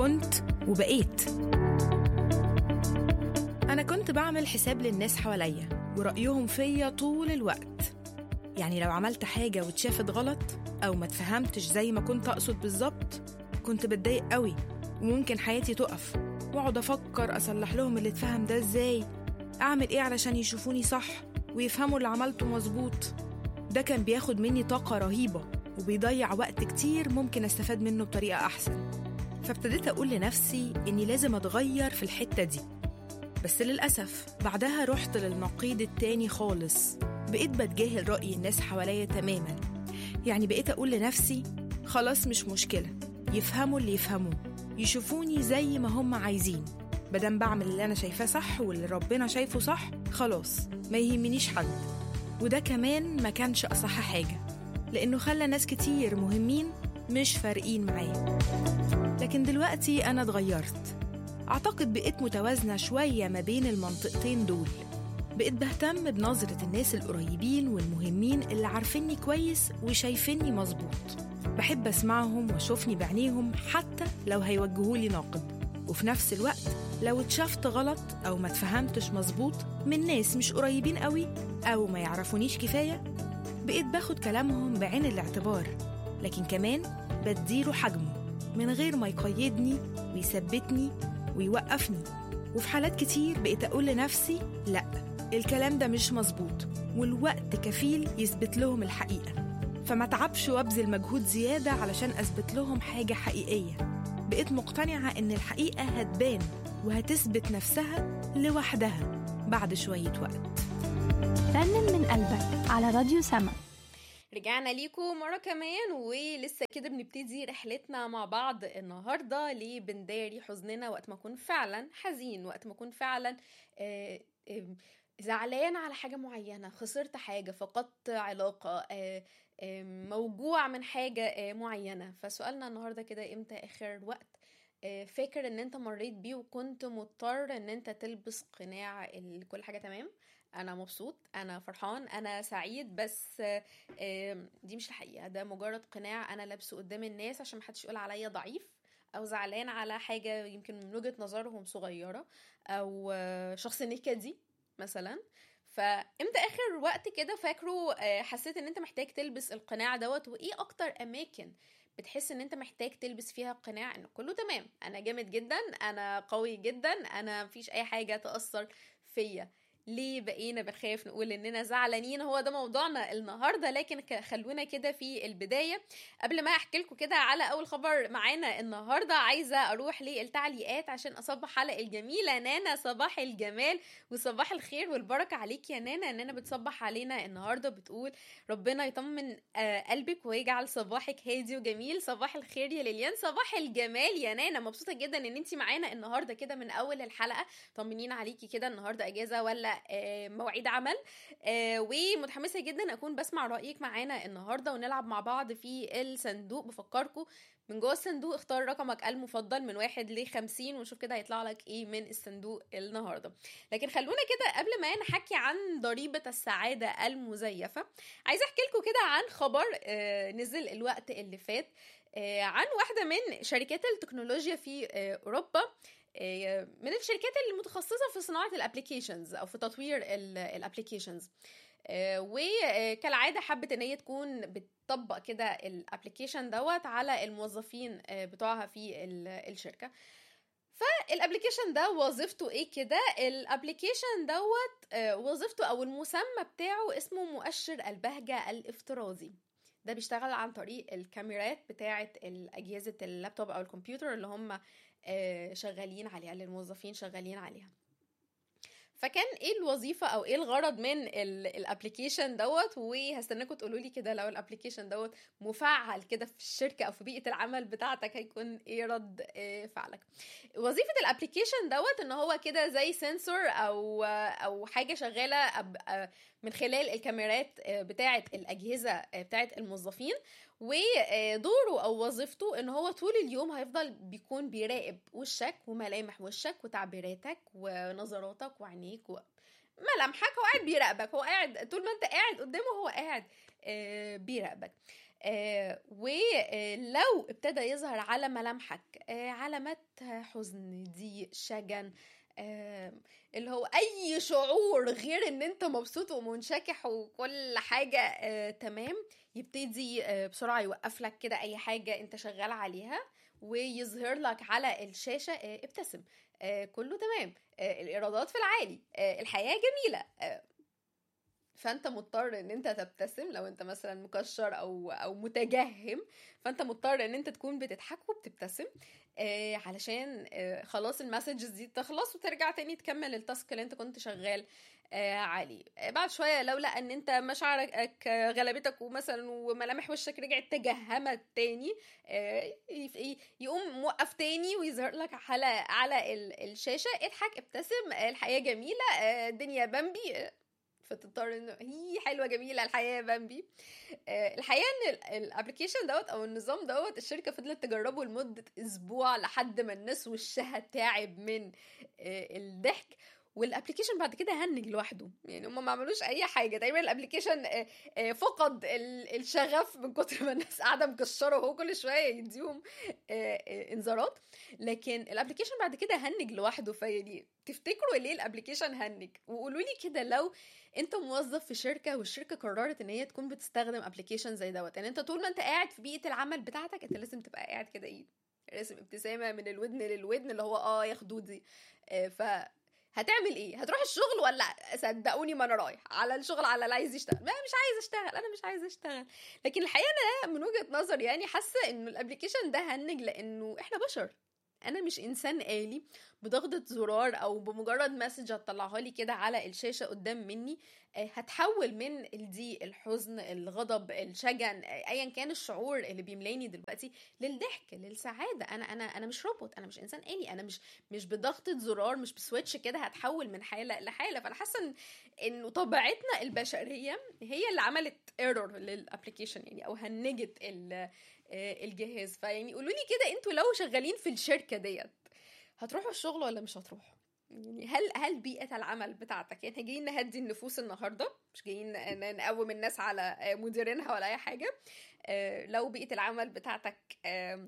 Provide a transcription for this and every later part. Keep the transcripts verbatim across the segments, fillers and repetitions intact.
كنت وبقيت. أنا كنت بعمل حساب للناس حواليا ورأيهم فيا طول الوقت. يعني لو عملت حاجة واتشافت غلط أو ما تفهمتش زي ما كنت أقصد بالظبط، كنت بتضايق قوي وممكن حياتي تقف وأقعد أفكر أصلح لهم اللي اتفهم ده إزاي، أعمل إيه علشان يشوفوني صح ويفهموا اللي عملته مظبوط. ده كان بياخد مني طاقة رهيبة وبيضيع وقت كتير ممكن أستفاد منه بطريقة أحسن. فابتديت أقول لنفسي إني لازم أتغير في الحتة دي. بس للأسف بعدها رحت للنقيض التاني خالص، بقيت بتجاهل رأي الناس حواليا تماماً. يعني بقيت أقول لنفسي خلاص مش مشكلة، يفهموا اللي يفهموه، يشوفوني زي ما هم عايزين، بدم بعمل اللي أنا شايفاه صح واللي ربنا شايفه صح، خلاص ما يهمنيش حد. وده كمان ما كانش أصح حاجة، لأنه خلى ناس كتير مهمين مش فارقين معايا. لكن دلوقتي أنا اتغيرت، أعتقد بقيت متوازنة شوية ما بين المنطقتين دول. بقيت بهتم بنظرة الناس القريبين والمهمين اللي عارفيني كويس وشايفيني مظبوط. بحب أسمعهم وأشوفني بعينيهم حتى لو هيوجهولي ناقد. وفي نفس الوقت لو اتشافت غلط أو ما تفهمتش مظبوط من ناس مش قريبين قوي أو ما يعرفونيش كفاية، بقيت باخد كلامهم بعين الاعتبار، لكن كمان بديله حجمه من غير ما يقيدني ويثبتني ويوقفني. وفي حالات كتير بقيت أقول لنفسي لأ، الكلام ده مش مظبوط والوقت كفيل يثبت لهم الحقيقة، فما تعبش وابذل مجهود زيادة علشان أثبت لهم حاجة حقيقية. بقيت مقتنعة إن الحقيقة هتبان وهتثبت نفسها لوحدها بعد شوية وقت. رنم من قلبك على راديو سما. رجعنا ليكم مرة كمان ولسه كده بنبتدي رحلتنا مع بعض النهاردة لبنداري حزننا وقت ما أكون فعلا حزين، وقت ما أكون فعلا آه آه زعلان على حاجة معينة، خسرت حاجة، فقدت علاقة، آه آه موجوع من حاجة آه معينة. فسؤالنا النهاردة كده، امتى آخر وقت آه فاكر ان انت مريت بيه وكنت مضطر ان انت تلبس قناع كل حاجة تمام، انا مبسوط، انا فرحان، انا سعيد، بس دي مش الحقيقة، ده مجرد قناع انا لابسه قدام الناس عشان محدش يقول عليا ضعيف او زعلان على حاجة يمكن من وجهة نظرهم صغيرة او شخص نكدي مثلا. فامتى اخر وقت كده فاكره حسيت ان انت محتاج تلبس القناع دوت؟ وايه اكتر اماكن بتحس ان انت محتاج تلبس فيها القناع انه كله تمام، انا جامد جدا، انا قوي جدا، انا مفيش اي حاجة تأثر فيا؟ ليه بقينا بنخاف نقول اننا زعلانين؟ هو ده موضوعنا النهاردة. لكن خلونا كده في البداية قبل ما احكي لكم كده على اول خبر معانا النهاردة، عايزة اروح للتعليقات عشان اصبح على الجميلة نانا. صباح الجمال وصباح الخير والبركة عليك يا نانا. نانا بتصبح علينا النهاردة بتقول ربنا يطمن قلبك ويجعل صباحك هادي وجميل. صباح الخير يا ليليان، صباح الجمال يا نانا. مبسوطة جدا ان انتي معانا النهاردة كده من اول الحلقة. طمنين عليكي كده، النهاردة اجازة ولا مواعيد عمل؟ ومتحمسة جدا أكون بسمع رأيك معانا النهاردة ونلعب مع بعض في الصندوق. بفكركم من جوه الصندوق اختار رقمك المفضل من واحد لخمسين ونشوف كده هيطلع لك ايه من الصندوق النهاردة. لكن خلونا كده قبل ما نحكي عن ضريبة السعادة المزيفة، عايزة احكي لكم كده عن خبر نزل الوقت اللي فات عن واحدة من شركات التكنولوجيا في أوروبا، من الشركات المتخصصة في صناعة الابليكيشنز أو في تطوير الابليكيشنز. وكالعادة حبت ان هي تكون بتطبق كده الابليكيشن دوت على الموظفين بتوعها في الشركة. فالابليكيشن ده وظيفته ايه كده؟ الابليكيشن دوت وظيفته او المسمى بتاعه اسمه مؤشر البهجة الافتراضي. ده بيشتغل عن طريق الكاميرات بتاعة الأجهزة اللابتوب أو الكمبيوتر اللي هم شغالين عليها، اللي الموظفين شغالين عليها. فكان ايه الوظيفة او ايه الغرض من الابليكيشن دوت؟ وهستناكم تقولوا لي كده لو الابليكيشن دوت مفعل كده في الشركة او في بيئة العمل بتاعتك هيكون ايه رد فعلك. وظيفة الابليكيشن دوت ان هو كده زي سنسور او او حاجة شغالة من خلال الكاميرات بتاعة الاجهزة بتاعة الموظفين، ودوره او وظيفته ان هو طول اليوم هيفضل بيكون بيراقب وشك وملامح وشك وتعبيراتك ونظراتك وعينيك وملامحك. هو قاعد بيراقبك، هو قاعد طول ما انت قاعد قدامه، هو قاعد بيراقبك. آه ولو ابتدى يظهر على ملامحك آه علامات حزن، ضيق، شجن، آه اللي هو اي شعور غير ان انت مبسوط ومنشكح وكل حاجة آه تمام، يبتدي آه بسرعة يوقف لك كده اي حاجة انت شغال عليها ويظهر لك على الشاشة آه ابتسم، آه كله تمام، آه الإيرادات في العالي، آه الحياة جميلة. آه فانت مضطر ان انت تبتسم. لو انت مثلا مكشر او او متجهم، فانت مضطر ان انت تكون بتضحك وبتبتسم آه علشان آه خلاص المسجز دي تخلص وترجع تاني تكمل التاسك اللي انت كنت شغال آه عليه. آه بعد شويه لو لقى ان انت مشاعرك غلبتك ومثلا وملامح وشك رجعت تجهمت تاني، آه يقوم موقف تاني ويظهر لك على على الشاشه اضحك ابتسم، آه الحياه جميله، آه الدنيا بامبي، آه فتضطر انه هي حلوه جميله الحياه بامبي. آه الحقيقه ان الابلكيشن دوت او النظام دوت الشركه فضلت تجربه لمده اسبوع لحد ما الناس وشها تعب من آه الضحك، والابلكيشن بعد كده هنج لوحده. يعني هم ما عملوش اي حاجه تقريبا. الابلكيشن آه آه فقد الشغف من كتر ما الناس قاعده مكشره وهو كل شويه يديهم آه آه انذارات، لكن الابلكيشن بعد كده هنج لوحده. فيعني تفتكروا ليه الابلكيشن هنج؟ وقولوا لي كده لو انت موظف في شركه والشركه قررت ان هي تكون بتستخدم ابلكيشن زي دوت، يعني انت طول ما انت قاعد في بيئه العمل بتاعتك انت لازم تبقى قاعد كده ايه، راسم ابتسامه من الودن للودن اللي هو اه يا خدودي. آه ف هتعمل ايه؟ هتروح الشغل ولا صدقوني ما انا رايح على الشغل على اللي عايز يشتغل؟ ما مش عايز اشتغل، انا مش عايز اشتغل. لكن الحقيقه انا من وجهه نظر يعني حاسه انه الابلكيشن ده هنج لانه احنا بشر، انا مش انسان آلي بضغطة زرار او بمجرد مسج هتطلعها لي كده على الشاشة قدام مني هتحول من الضيق، الحزن، الغضب، الشجن، ايا كان الشعور اللي بيملاني دلوقتي للضحك، للسعادة. انا انا انا مش روبوت، انا مش انسان آلي، انا مش مش بضغطة زرار، مش بسويتش كده هتحول من حالة لحالة. فانا حاسة انه طبيعتنا البشرية هي اللي عملت ايرور للابلكيشن يعني او هنجت الجهاز. فيعني قولوا لي كده انتوا لو شغالين في الشركه ديت هتروحوا الشغل ولا مش هتروحوا؟ يعني هل هل بيئه العمل بتاعتك، يعني جايين نهدي النفوس النهارده، مش جايين نقوم الناس على مديرينها ولا اي حاجه، اه لو بيئه العمل بتاعتك اه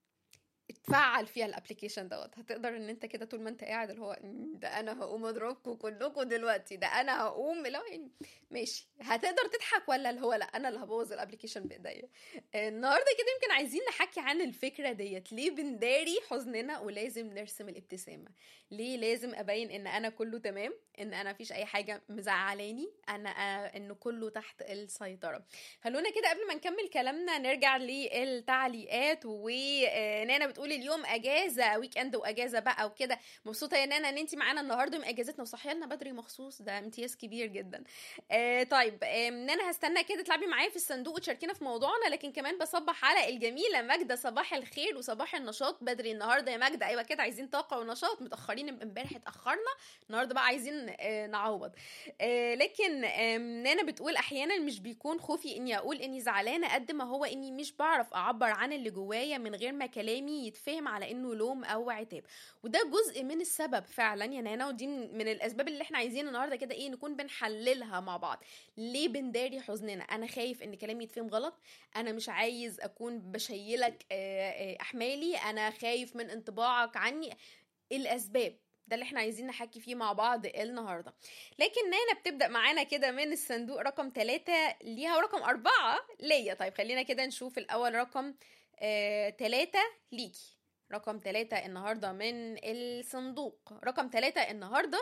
اتفعل فيها الابلكيشن دوت هتقدر ان انت كده طول ما انت قاعد اللي هو ده انا هقوم اضربكم كلكم دلوقتي، ده انا هقوم لو يعني ماشي هتقدر تضحك ولا اللي هو لا انا اللي هبوظ الابلكيشن بايديا؟ النهارده كده يمكن عايزين نحكي عن الفكره ديت، ليه بنداري حزننا ولازم نرسم الابتسامه؟ ليه لازم ابين ان انا كله تمام، ان انا مفيش اي حاجه مزعلاني، انا انه كله تحت السيطره؟ خلونا كده قبل ما نكمل كلامنا نرجع للتعليقات. ونانا بتقول اليوم اجازه، ويك اند واجازه بقى وكده، مبسوطه يا نانا ان انت معانا النهارده يوم اجازتنا وصحيه لنا بدري مخصوص، ده امتياز كبير جدا. آه طيب آه نانا هستنى كده تلعبي معايا في الصندوق وتشاركينا في موضوعنا، لكن كمان بصبح على الجميله ماجده، صباح الخير وصباح النشاط بدري النهارده يا ماجده. ايوه كده عايزين طاقه ونشاط، متاخرين امبارح اتاخرنا النهارده بقى عايزين آه نعوض. آه لكن آه نانا بتقول احيانا مش بيكون خوفي اني اقول اني زعلانه قد ما هو اني مش بعرف اعبر عن اللي جوايا من غير ما كلامي يتفهم على انه لوم او عتاب، وده جزء من السبب فعلا يا نانا، ودي من الاسباب اللي احنا عايزين النهارده كده ايه نكون بنحللها مع بعض. ليه بنداري حزننا؟ انا خايف ان كلامي يتفهم غلط، انا مش عايز اكون بشيلك احمالي، انا خايف من انطباعك عني. الاسباب ده اللي احنا عايزين نحكي فيه مع بعض النهارده. لكن نانا بتبدا معانا كده من الصندوق رقم ثلاثة ليها ورقم أربعة ليا. طيب خلينا كده نشوف الاول رقم آه ثلاثة ليكي. رقم ثلاثة النهارده من الصندوق رقم ثلاثة النهارده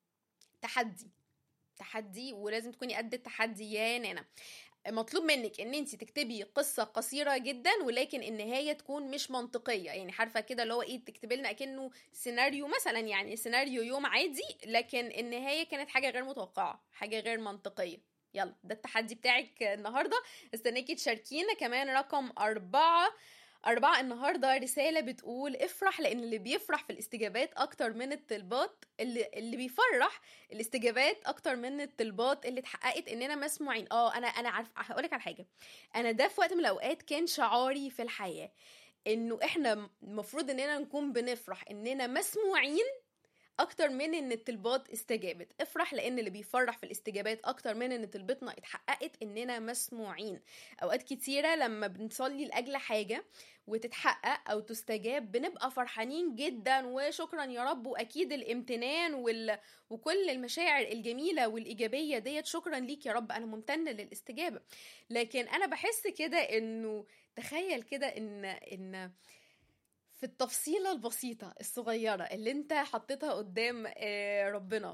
تحدي. تحدي ولازم تكوني قد التحدي يا نانا. مطلوب منك ان انت تكتبي قصة قصيرة جدا ولكن النهاية تكون مش منطقية، يعني عارفة كده اللي هو ايه تكتبي لنا اكنه سيناريو مثلا، يعني سيناريو يوم عادي لكن النهاية كانت حاجة غير متوقعة، حاجة غير منطقية. يلا ده التحدي بتاعك النهاردة، استناكي تشاركينا. كمان رقم أربعة أربعة النهاردة رسالة بتقول افرح لأن اللي بيفرح في الاستجابات أكتر من الطلبات، اللي, اللي بيفرح الاستجابات أكتر من الطلبات اللي اتحققت إننا مسموعين. اه أنا أنا عارف هقولك على حاجة، أنا ده في وقت من الأوقات كان شعاري في الحياة إنه إحنا مفروض إننا نكون بنفرح إننا مسموعين اكتر من ان الطلبات استجابت. افرح لان اللي بيفرح في الاستجابات اكتر من ان طلبتنا اتحققت اننا مسموعين. اوقات كتيرة لما بنصلي لاجل حاجة وتتحقق او تستجاب بنبقى فرحانين جدا وشكرا يا رب، واكيد الامتنان وال... وكل المشاعر الجميلة والايجابية ديت، شكرا ليك يا رب انا ممتنة للاستجابة. لكن انا بحس كده انه تخيل كده ان ان في التفصيلة البسيطة الصغيرة اللي انت حطيتها قدام ربنا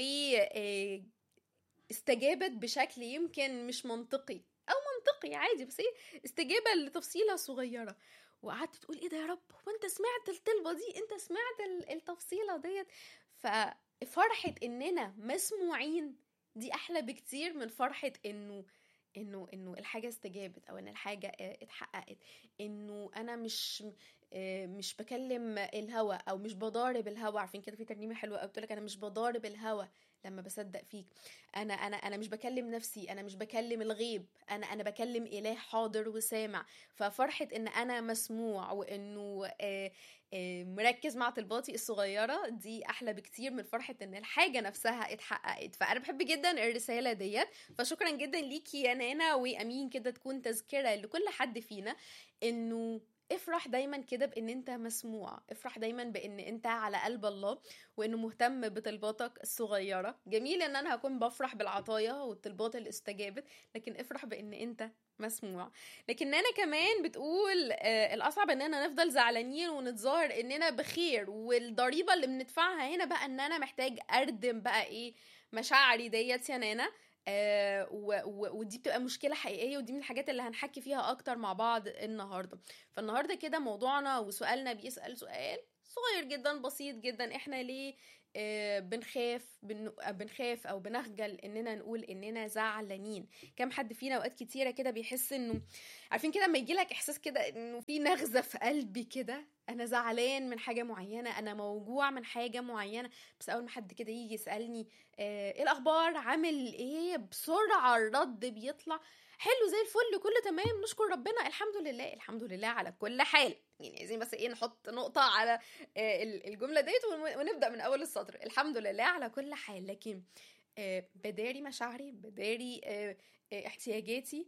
واستجابت بشكل يمكن مش منطقي او منطقي عادي، بس ايه استجابة لتفصيلة صغيرة، وقعدت تقول ايه ده يا رب، وانت سمعت الطلبة دي، انت سمعت التفصيلة ديت. ففرحة اننا مسموعين دي احلى بكتير من فرحة انه انه انه الحاجة استجابت او ان الحاجة اتحققت، انه انا مش مش بكلم الهوى او مش بضارب الهوى. عارفين كده في ترنيمه حلوه قوي بتقول لك انا مش بضارب الهوى لما بصدق فيك، انا انا انا مش بكلم نفسي، انا مش بكلم الغيب، انا انا بكلم اله حاضر وسامع. ففرحه ان انا مسموع وانه آآ آآ مركز مع طلباتي الصغيره دي احلى بكتير من فرحه ان الحاجه نفسها اتحققت. فانا بحب جدا الرساله ديت، فشكرا جدا ليكي يا نانا، وامين كده تكون تذكره لكل حد فينا انه افرح دايما كده بان انت مسموع، افرح دايما بان انت على قلب الله وانه مهتم بطلباتك الصغيرة. جميل ان انا هكون بفرح بالعطايا والطلبات اللي استجابت، لكن افرح بان انت مسموع. لكن نانا كمان بتقول آه الاصعب اننا نفضل زعلانين ونتظاهر اننا بخير، والضريبة اللي بندفعها هنا بقى ان انا محتاج اردم بقى ايه مشاعري ديت يا نانا. آه و- و- ودي بتبقى مشكلة حقيقية، ودي من الحاجات اللي هنحكي فيها اكتر مع بعض النهاردة. فالنهاردة كده موضوعنا وسؤالنا بيسأل سؤال صغير جدا بسيط جدا: احنا ليه آه بنخاف بن... بنخاف او بنخجل اننا نقول اننا زعلانين؟ كم حد فينا اوقات كتيرة كده بيحس انه عارفين كده لما يجيلك احساس كده انه في نغزة في قلبي كده، انا زعلان من حاجة معينة، انا موجوع من حاجة معينة، بس اول ما حد كده يجي يسألني آه ايه الاخبار، عامل ايه، بسرعة الرد بيطلع حلو زي الفل، كله تمام، نشكر ربنا، الحمد لله الحمد لله على كل حال. يعني عايزين بس ايه نحط نقطة على آه الجملة ديت ونبدأ من اول السطر، الحمد لله على كل حال. لكن آه بداري مشاعري، بداري آه آه احتياجاتي.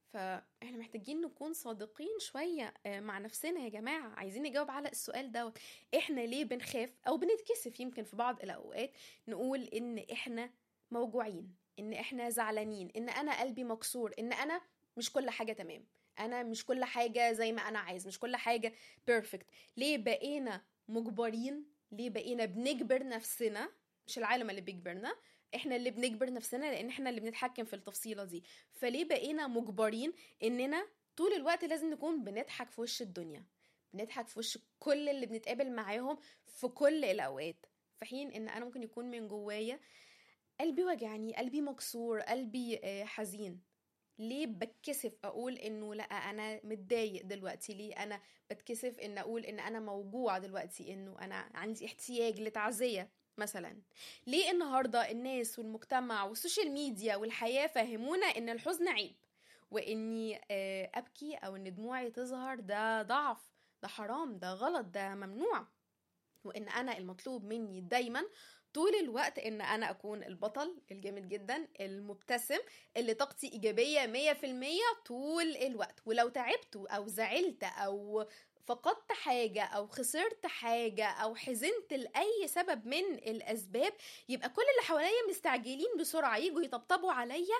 فاحنا محتاجين نكون صادقين شوية مع نفسنا يا جماعة. عايزين نجاوب على السؤال دوت: احنا ليه بنخاف او بنتكسف يمكن في بعض الاوقات نقول ان احنا موجوعين، ان احنا زعلانين، ان انا قلبي مكسور، ان انا مش كل حاجة تمام، انا مش كل حاجة زي ما انا عايز، مش كل حاجة بيرفكت. ليه بقينا مجبرين؟ ليه بقينا بنجبر نفسنا؟ مش العالم اللي بيجبرنا، احنا اللي بنجبر نفسنا لان احنا اللي بنتحكم في التفصيلة دي. فليه بقينا مجبرين اننا طول الوقت لازم نكون بنضحك في وش الدنيا، بنضحك في وش كل اللي بنتقابل معاهم في كل الاوقات، في حين ان انا ممكن يكون من جوايا قلبي وجعني، قلبي مكسور، قلبي حزين؟ ليه بتكسف اقول انه لا انا متضايق دلوقتي؟ ليه انا بتكسف ان اقول ان انا موجوع دلوقتي، انه انا عندي احتياج لتعزية مثلا؟ ليه النهاردة الناس والمجتمع والسوشيال ميديا والحياة فهمونا ان الحزن عيب، واني ابكي او ان دموعي تظهر ده ضعف، ده حرام، ده غلط، ده ممنوع، وان انا المطلوب مني دايما طول الوقت ان انا اكون البطل الجامد جدا المبتسم اللي طاقتي ايجابية مية في المية طول الوقت. ولو تعبت او زعلت او فقدت حاجة أو خسرت حاجة أو حزنت لأي سبب من الأسباب، يبقى كل اللي حواليا مستعجلين بسرعة يجوا يطبطبوا عليا،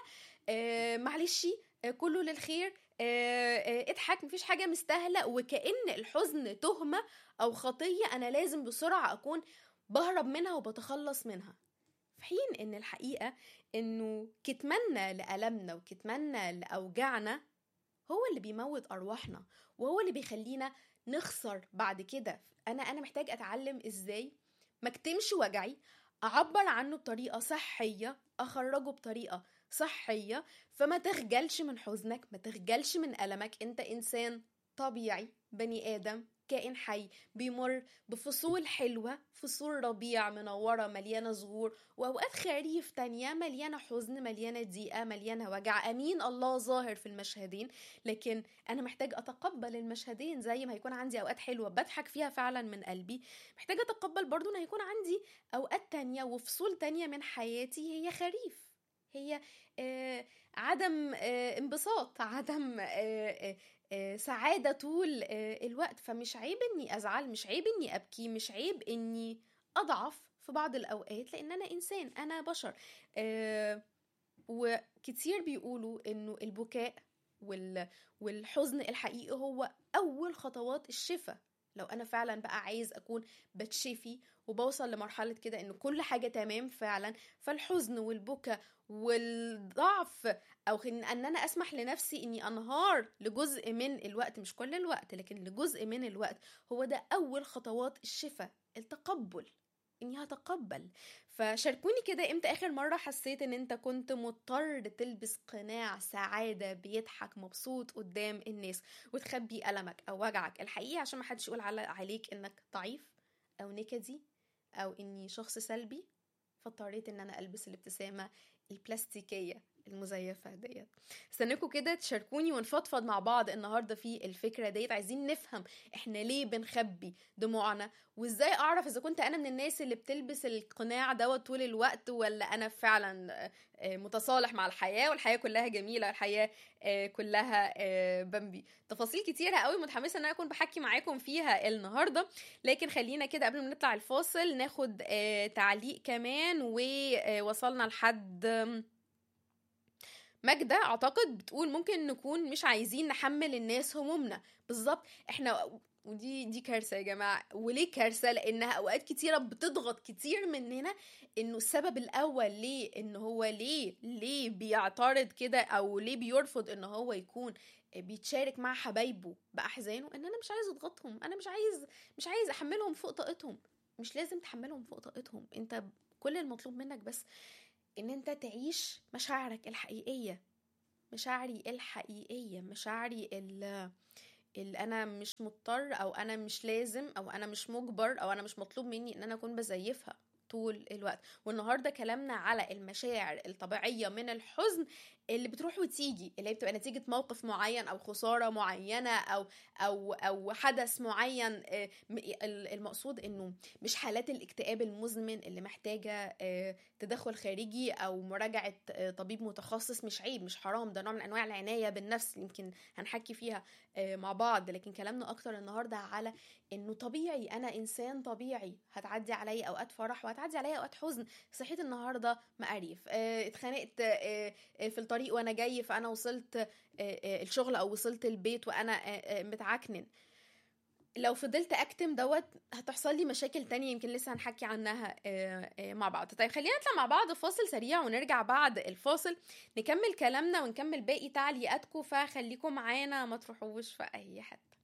آه معلشي آه كله للخير، آه آه اضحك، مفيش حاجة مستاهلة، وكأن الحزن تهمة أو خطية أنا لازم بسرعة أكون بهرب منها وبتخلص منها. في حين إن الحقيقة إنه كتمنا لألمنا وكتمنا لأوجعنا هو اللي بيموت أرواحنا، وهو اللي بيخلينا نخسر بعد كده. أنا أنا محتاج أتعلم إزاي ما اكتمش وجعي، أعبر عنه بطريقة صحية، أخرجه بطريقة صحية. فما تخجلش من حزنك، ما تخجلش من ألمك، أنت إنسان طبيعي، بني آدم كائن حي بيمر بفصول حلوة، فصول ربيع منورة مليانة زهور، وأوقات خريف تانية مليانة حزن، مليانة ضيقة، مليانة وجع. أمين، الله ظاهر في المشهدين، لكن أنا محتاج أتقبل المشهدين. زي ما هيكون عندي أوقات حلوة بضحك فيها فعلا من قلبي، محتاج أتقبل برضو أن هيكون عندي أوقات تانية وفصول تانية من حياتي هي خريف، هي آه عدم آه انبساط، عدم آه آه سعادة طول آه الوقت. فمش عيب اني ازعل، مش عيب اني ابكي، مش عيب اني اضعف في بعض الاوقات، لان انا انسان، انا بشر. آه وكتير بيقولوا انه البكاء وال والحزن الحقيقي هو اول خطوات الشفاء. لو انا فعلا بقى عايز اكون بتشفي وبوصل لمرحلة كده انه كل حاجة تمام فعلا، فالحزن والبكاء والضعف، او ان انا اسمح لنفسي اني انهار لجزء من الوقت، مش كل الوقت لكن لجزء من الوقت، هو ده اول خطوات الشفاء، التقبل، اني هتقبل. فشاركوني كده، امتى اخر مرة حسيت ان انت كنت مضطر تلبس قناع سعادة بيضحك مبسوط قدام الناس وتخبي ألمك او وجعك الحقيقي عشان ما حدش يقول عليك انك ضعيف او نكدي او اني شخص سلبي، فاضطريت ان انا البس الابتسامة البلاستيكية المزيفة ديت. استناكوا كده تشاركوني ونفضفض مع بعض النهاردة في الفكرة ديت. عايزين نفهم احنا ليه بنخبي دموعنا، وازاي اعرف اذا كنت انا من الناس اللي بتلبس القناع دوت طول الوقت، ولا انا فعلا متصالح مع الحياة والحياة كلها جميلة والحياة كلها بمبي. تفاصيل كتيرة قوي متحمسة ان انا اكون بحكي معاكم فيها النهاردة، لكن خلينا كده قبل ما نطلع الفاصل ناخد تعليق كمان. ووصلنا لحد ماجدة اعتقد بتقول ممكن نكون مش عايزين نحمل الناس همومنا. بالظبط، احنا ودي دي كارثة يا جماعة. وليه كارثة؟ لانها اوقات كتيرة بتضغط كتير مننا، انه السبب الاول ليه ان هو ليه ليه بيعترض كده او ليه بيرفض ان هو يكون بيتشارك مع حبايبه باحزانه، ان انا مش عايز اضغطهم، انا مش عايز مش عايز احملهم فوق طاقتهم. مش لازم تحملهم فوق طاقتهم، انت كل المطلوب منك بس ان انت تعيش مشاعرك الحقيقية، مشاعري الحقيقية، مشاعري اللي انا مش مضطر او انا مش لازم او انا مش مجبر او انا مش مطلوب مني ان انا اكون بزيفها طول الوقت. والنهاردة كلامنا على المشاعر الطبيعية من الحزن اللي بتروح وتيجي، اللي بتبقى نتيجة موقف معين او خسارة معينة او او او حدث معين. المقصود انه مش حالات الاكتئاب المزمن اللي محتاجة تدخل خارجي او مراجعة طبيب متخصص. مش عيب، مش حرام، ده نوع من انواع العناية بالنفس يمكن هنحكي فيها مع بعض. لكن كلامنا اكتر النهاردة على انه طبيعي، انا انسان طبيعي، هتعدي عليا اوقات فرح وهتعدي عليا اوقات حزن. صحيت النهارده مقريف، اه اتخانقت اه اه في الطريق وانا جاي، فانا وصلت اه اه الشغل او وصلت البيت وانا اه اه متعكنن. لو فضلت اكتم دوت هتحصل لي مشاكل تانية يمكن لسه هنحكي عنها اه اه مع بعض. طيب خلينا نطلع مع بعض فاصل سريع ونرجع بعد الفاصل نكمل كلامنا ونكمل باقي تعليقاتكم، فخليكم معانا ما تروحوش في اي حته.